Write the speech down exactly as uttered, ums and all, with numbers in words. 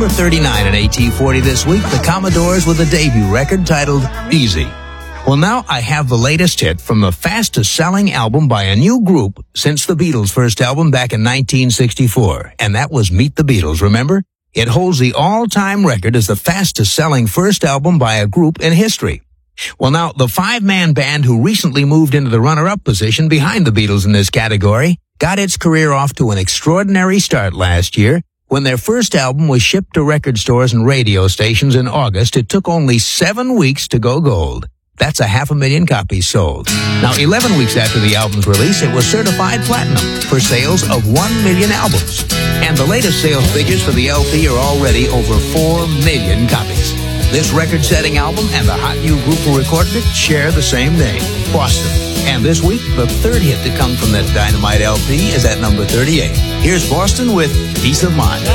number thirty-nine at A T forty this week, the Commodores with a debut record titled Easy. Well, now I have the latest hit from the fastest-selling album by a new group since the Beatles' first album back in nineteen sixty-four, and that was Meet the Beatles, remember? It holds the all-time record as the fastest-selling first album by a group in history. Well, now, the five-man band who recently moved into the runner-up position behind the Beatles in this category got its career off to an extraordinary start last year. When their first album was shipped to record stores and radio stations in August, it took only seven weeks to go gold. That's a half a million copies sold. Now, eleven weeks after the album's release, it was certified platinum for sales of one million albums. And the latest sales figures for the L P are already over four million copies. This record-setting album and the hot new group who recorded it share the same name, Boston. And this week, the third hit to come from that Dynamite L P is at number thirty-eight. Here's Boston with Peace of Mind.